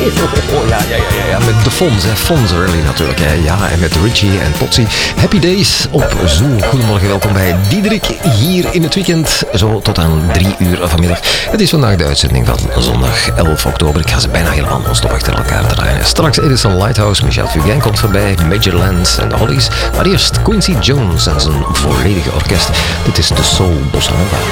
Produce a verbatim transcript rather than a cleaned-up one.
oh, ja, ja, ja, ja, met de Fons, hè. Fons Early natuurlijk. Hè. Ja, en met Richie en Potsie. Happy Days op Zoo. Goedemorgen, welkom bij Diederik hier in het weekend. Zo tot aan drie uur vanmiddag. Het is vandaag de uitzending van zondag elf oktober. Ik ga ze bijna helemaal non-stop achter elkaar draaien. Straks Edison Lighthouse, Michel Fugain komt voorbij, Major Lance en de Hollies. Maar eerst Quincy Jones en zijn volledige orkest. Dit is de Soul Bossa Nova.